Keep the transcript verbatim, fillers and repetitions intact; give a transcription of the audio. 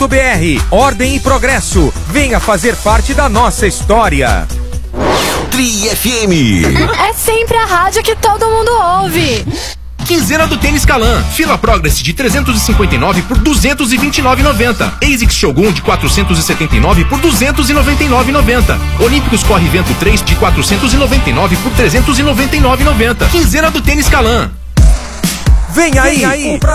B R. Ordem e progresso. Venha fazer parte da nossa história. Tri F M. É sempre a rádio que todo mundo ouve. Quinzena do Tênis Calan. Fila Progress de trezentos e cinquenta e nove por duzentos e vinte e nove e noventa. ASICS Shogun de quatrocentos e setenta e nove por duzentos e noventa e nove e noventa. Olímpicos Corre Vento três de quatrocentos e noventa e nove por trezentos e noventa e nove e noventa. Quinzena do Tênis Calan. Vem aí, Vem aí.